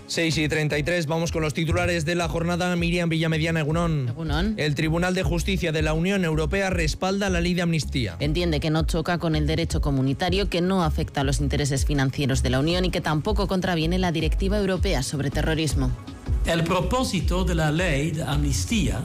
6:33, vamos con los titulares de la jornada. Miriam Villamediana, egunon. Egunon. El Tribunal de Justicia de la Unión Europea respalda la ley de amnistía. Entiende que no choca con el derecho comunitario, que no afecta a los intereses financieros de la Unión y que tampoco contraviene la Directiva Europea sobre terrorismo. El propósito de la ley de amnistía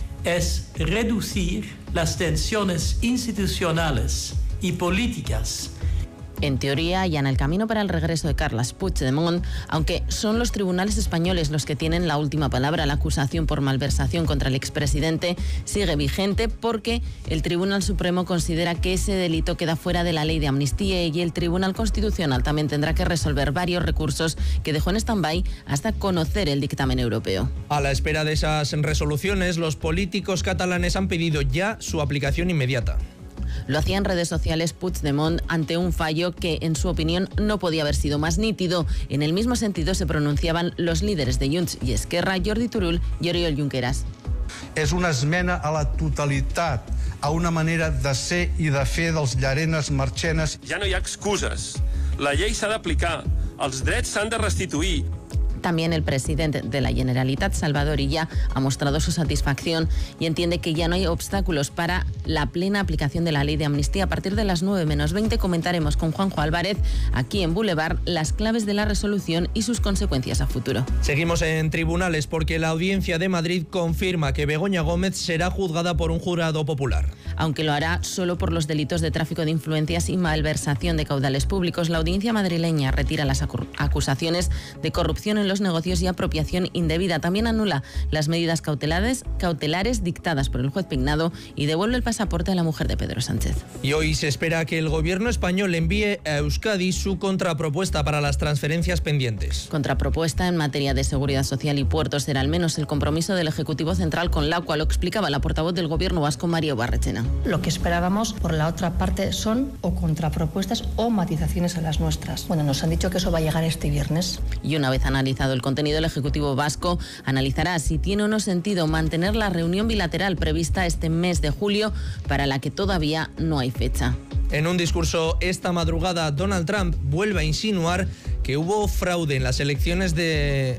es reducir las tensiones institucionales y políticas. En teoría, allana el camino para el regreso de Carles Puigdemont, aunque son los tribunales españoles los que tienen la última palabra. La acusación por malversación contra el expresidente sigue vigente porque el Tribunal Supremo considera que ese delito queda fuera de la ley de amnistía y el Tribunal Constitucional también tendrá que resolver varios recursos que dejó en stand-by hasta conocer el dictamen europeo. A la espera de esas resoluciones, los políticos catalanes han pedido ya su aplicación inmediata. Lo hacía en redes sociales Puigdemont ante un fallo que, en su opinión, no podía haber sido más nítido. En el mismo sentido se pronunciaban los líderes de Junts i Esquerra, Jordi Turull i Oriol Junqueras. És una esmena a la totalitat, a una manera de ser i de fer dels Llarenes Marchenes. Ja no hi ha excuses. La llei s'ha d'aplicar. Els drets s'han de restituir. También el presidente de la Generalitat, Salvador Illa, ha mostrado su satisfacción y entiende que ya no hay obstáculos para la plena aplicación de la ley de amnistía. A partir de las 9:20 comentaremos con Juanjo Álvarez, aquí en Boulevard, las claves de la resolución y sus consecuencias a futuro. Seguimos en tribunales porque la Audiencia de Madrid confirma que Begoña Gómez será juzgada por un jurado popular. Aunque lo hará solo por los delitos de tráfico de influencias y malversación de caudales públicos, la audiencia madrileña retira las acusaciones de corrupción en los negocios y apropiación indebida. También anula las medidas cautelares dictadas por el juez Pignado y devuelve el pasaporte a la mujer de Pedro Sánchez. Y hoy se espera que el gobierno español envíe a Euskadi su contrapropuesta para las transferencias pendientes. Contrapropuesta en materia de seguridad social y puertos será al menos el compromiso del Ejecutivo Central con la cual lo explicaba la portavoz del gobierno vasco, Mario Barrechena. Lo que esperábamos por la otra parte son o contrapropuestas o matizaciones a las nuestras. Bueno, nos han dicho que eso va a llegar este viernes. Y una vez analizado el contenido, el Ejecutivo vasco analizará si tiene o no sentido mantener la reunión bilateral prevista este mes de julio, para la que todavía no hay fecha. En un discurso esta madrugada, Donald Trump vuelve a insinuar que hubo fraude en las elecciones de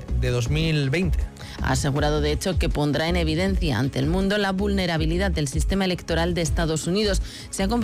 2020. Ha asegurado, de hecho, que pondrá en evidencia ante el mundo la vulnerabilidad del sistema electoral de Estados Unidos. Se ha